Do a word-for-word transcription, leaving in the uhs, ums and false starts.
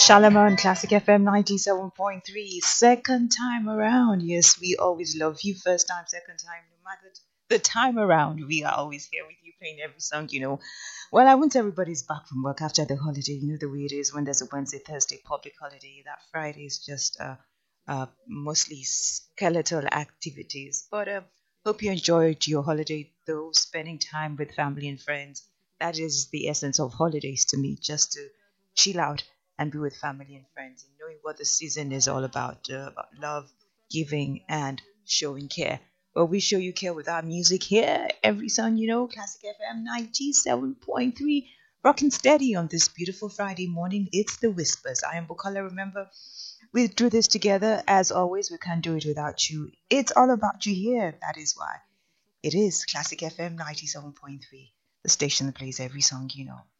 Shalaman Classic F M ninety-seven point three. Second time around. Yes, we always love you. First time, second time, no matter the time around, we are always here with you playing every song, you know. Well, I want everybody's back from work after the holiday. You know the way it is when there's a Wednesday, Thursday public holiday. That Friday is just uh, uh, mostly skeletal activities. But uh, hope you enjoyed your holiday, though, spending time with family and friends. That is the essence of holidays to me, just to chill out and be with family and friends and knowing what the season is all about, uh, about love, giving, and showing care. Well, we show you care with our music here every song, you know, Classic F M ninety-seven point three, rocking steady on this beautiful Friday morning. It's The Whispers. I am Bukola. Remember, we do this together. As always, we can't do it without you. It's all about you here. That is why it is Classic F M ninety-seven point three, the station that plays every song you know.